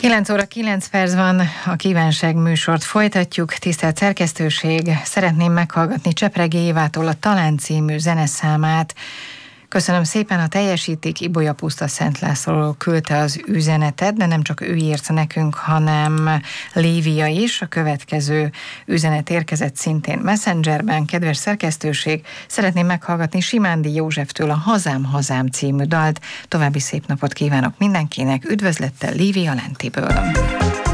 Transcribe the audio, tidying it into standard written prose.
9 óra 9 perc van, a Kívánság műsort folytatjuk. Tisztelt szerkesztőség, szeretném meghallgatni Csepregi Évától a Talán című zeneszámát. Köszönöm szépen, ha teljesítik. Ibolya Puszta Szent Lászlóról küldte az üzenetet, de nem csak ő írt nekünk, hanem Lívia is. A következő üzenet érkezett szintén Messengerben. Kedves szerkesztőség, szeretném meghallgatni Simándi Józseftől a Hazám, Hazám című dalt. További szép napot kívánok mindenkinek. Üdvözlettel Lívia Lentiből.